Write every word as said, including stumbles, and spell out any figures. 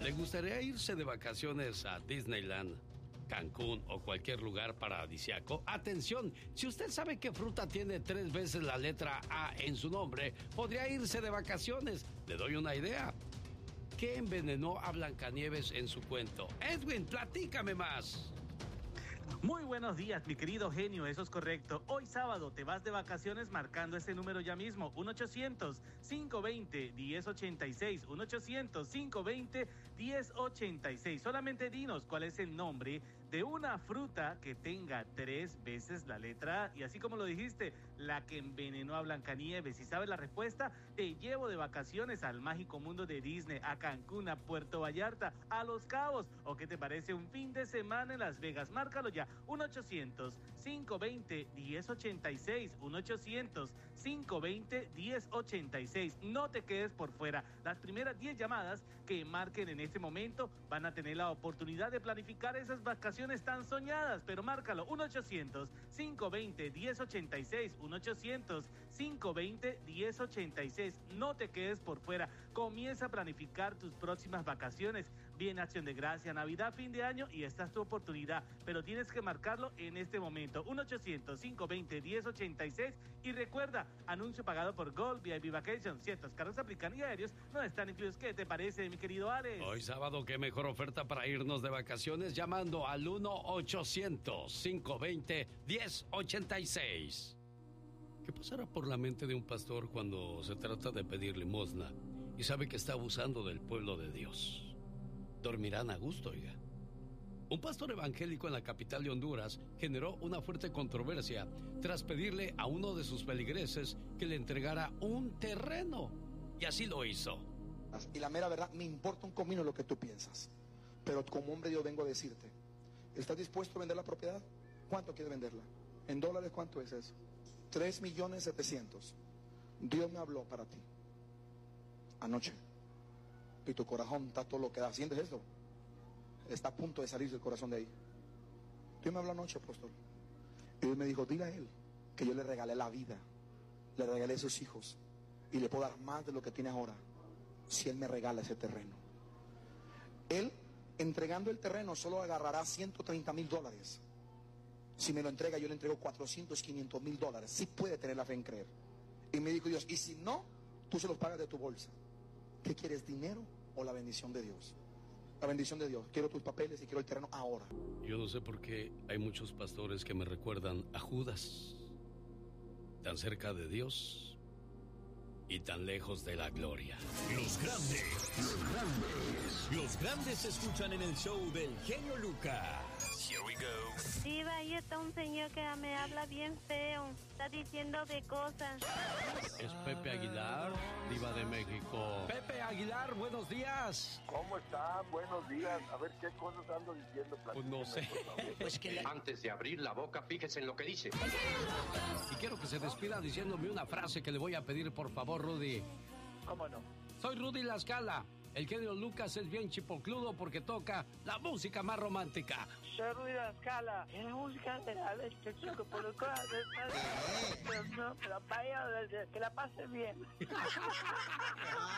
¿Le gustaría irse de vacaciones a Disneyland, Cancún o cualquier lugar paradisíaco? Atención, si usted sabe que fruta tiene tres veces la letra A en su nombre, podría irse de vacaciones. Le doy una idea. ¿Qué envenenó a Blancanieves en su cuento? Edwin, platícame más. Muy buenos días, mi querido genio, eso es correcto. Hoy sábado te vas de vacaciones marcando ese número ya mismo, uno ochocientos, cinco veinte, diez ochenta y seis, uno ochocientos, cinco veinte, diez ochenta y seis. Solamente dinos cuál es el nombre de una fruta que tenga tres veces la letra A. Y así como lo dijiste, la que envenenó a Blancanieves. Si sabes la respuesta, te llevo de vacaciones al mágico mundo de Disney, a Cancún, a Puerto Vallarta, a Los Cabos. ¿O qué te parece un fin de semana en Las Vegas? Márcalo ya, uno ochocientos, cinco veinte, diez ochenta y seis, uno ochocientos, cinco veinte, diez ochenta y seis. No te quedes por fuera. Las primeras diez llamadas que marquen en este momento van a tener la oportunidad de planificar esas vacaciones tan soñadas, pero márcalo, uno ochocientos, cinco veinte, diez ochenta y seis, uno ochocientos, cinco veinte, diez ochenta y seis. No te quedes por fuera. Comienza a planificar tus próximas vacaciones. Viene Acción de Gracia, Navidad, fin de año y esta es tu oportunidad, pero tienes que marcarlo en este momento, uno ochocientos, cinco veinte, diez ochenta y seis. Y recuerda, anuncio pagado por Gold V I P Vacations. Ciertos carros aplican y aéreos no están incluidos. ¿Qué te parece, mi querido Alex? Hoy sábado, qué mejor oferta para irnos de vacaciones llamando al uno ochocientos, cinco veinte, diez ochenta y seis. ¿Qué pasará por la mente de un pastor cuando se trata de pedir limosna y sabe que está abusando del pueblo de Dios? Dormirán a gusto, oiga. Un pastor evangélico en la capital de Honduras generó una fuerte controversia tras pedirle a uno de sus feligreses que le entregara un terreno. Y así lo hizo. Y la mera verdad, me importa un comino lo que tú piensas. Pero como hombre yo vengo a decirte, ¿estás dispuesto a vender la propiedad? ¿Cuánto quieres venderla? ¿En dólares cuánto es eso? Tres millones setecientos. Dios me habló para ti anoche. Y tu corazón está todo lo que da. ¿Sientes eso? Está a punto de salir del corazón de ahí. Dios me habló anoche, apóstol. Y Dios me dijo, dile a él que yo le regalé la vida, le regalé sus hijos y le puedo dar más de lo que tiene ahora si él me regala ese terreno. Él, entregando el terreno, solo agarrará ciento treinta mil dólares. Si me lo entrega, yo le entrego cuatrocientos, quinientos mil dólares. Sí puede tener la fe en creer. Y me dijo Dios, y si no, tú se los pagas de tu bolsa. ¿Qué quieres, dinero o la bendición de Dios? La bendición de Dios. Quiero tus papeles y quiero el terreno ahora. Yo no sé por qué hay muchos pastores que me recuerdan a Judas. Tan cerca de Dios y tan lejos de la gloria. Los grandes, los grandes, los grandes se escuchan en el show del genio Lucas. Here we go. Diva, ahí está un señor que me habla bien feo. Está diciendo de cosas. Es Pepe Aguilar, Diva de México. Pepe Aguilar, buenos días. ¿Cómo están? Buenos días. A ver qué cosas ando diciendo. Pues no sé. Pues que la... Antes de abrir la boca, fíjese en lo que dice. Y quiero que se despida diciéndome una frase que le voy a pedir, por favor, Rudy. ¿Cómo no? Soy Rudy La Scala. El genio Lucas es bien chipocludo porque toca la música más romántica. Soy Rudy La Scala. Es música de Alex Chico por los corazones. No, que la pase bien.